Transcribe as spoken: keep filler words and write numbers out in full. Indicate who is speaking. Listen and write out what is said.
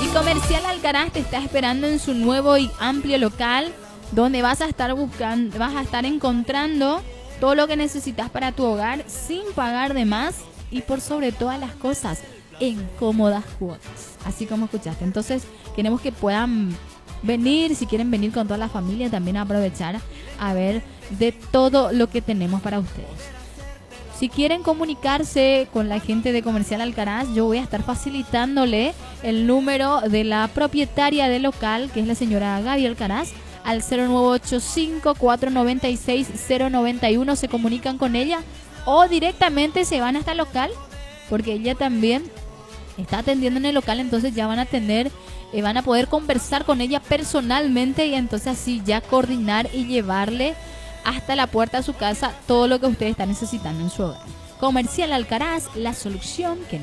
Speaker 1: Y Comercial Alcaraz te está esperando en su nuevo y amplio local, donde vas a estar buscando, vas a estar encontrando todo lo que necesitas para tu hogar sin pagar de más y por sobre todas las cosas en cómodas cuotas, así como escuchaste. Entonces queremos que puedan venir, si quieren venir con toda la familia, también aprovechar a ver de todo lo que tenemos para ustedes. Si quieren comunicarse con la gente de Comercial Alcaraz, yo voy a estar facilitándole el número de la propietaria del local, que es la señora Gaby Alcaraz, al cero nueve ocho cinco, cuatro nueve seis, cero nueve uno. Se comunican con ella o directamente se van hasta el local, porque ella también está atendiendo en el local, entonces ya van a tener, eh, van a poder conversar con ella personalmente y entonces así ya coordinar y llevarle hasta la puerta de su casa todo lo que ustedes están necesitando en su hogar. Comercial Alcaraz, la solución que